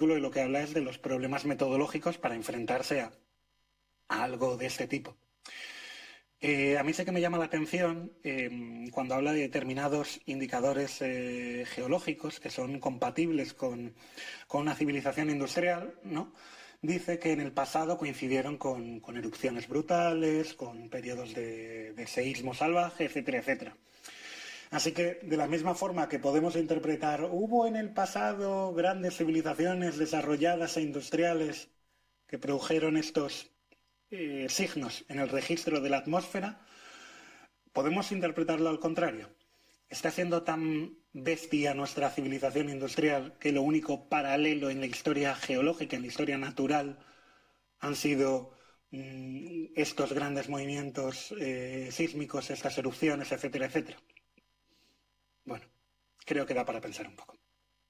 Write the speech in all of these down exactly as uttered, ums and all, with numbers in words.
artículo de lo que habla es de los problemas metodológicos para enfrentarse a, a algo de este tipo. Eh, a mí sí que me llama la atención eh, cuando habla de determinados indicadores eh, geológicos que son compatibles con, con una civilización industrial, ¿no? Dice que en el pasado coincidieron con, con erupciones brutales, con periodos de, de seísmo salvaje, etcétera, etcétera. Así que, de la misma forma que podemos interpretar, hubo en el pasado grandes civilizaciones desarrolladas e industriales que produjeron estos eh, signos en el registro de la atmósfera, podemos interpretarlo al contrario. Está siendo tan bestia nuestra civilización industrial que lo único paralelo en la historia geológica, en la historia natural, han sido mmm, estos grandes movimientos eh, sísmicos, estas erupciones, etcétera, etcétera. Bueno, creo que da para pensar un poco.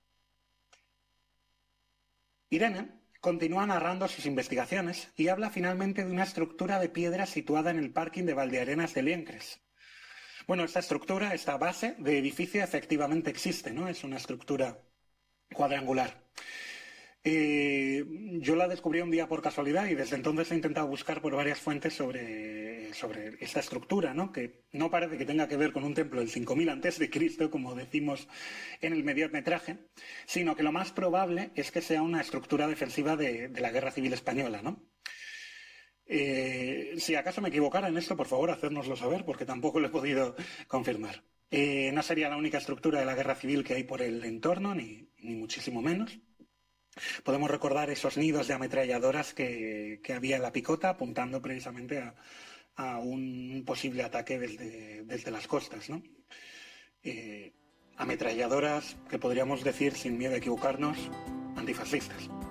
Irene continúa narrando sus investigaciones y habla finalmente de una estructura de piedra situada en el parking de Valdearenas de Liencres. Bueno, esta estructura, esta base de edificio efectivamente existe, ¿no? Es una estructura cuadrangular. Eh, yo la descubrí un día por casualidad y desde entonces he intentado buscar por varias fuentes sobre, sobre esta estructura, ¿no? Que no parece que tenga que ver con un templo del cinco mil antes de Cristo, como decimos en el mediometraje, sino que lo más probable es que sea una estructura defensiva de, de la Guerra Civil Española, ¿no? Eh, si acaso me equivocara en esto, por favor, hacérnoslo saber, porque tampoco lo he podido confirmar. Eh, no sería la única estructura de la Guerra Civil que hay por el entorno, ni, ni muchísimo menos. Podemos recordar esos nidos de ametralladoras que, que había en la Picota, apuntando precisamente a, a un posible ataque desde, desde las costas, ¿no? Eh, ametralladoras que podríamos decir, sin miedo a equivocarnos, antifascistas.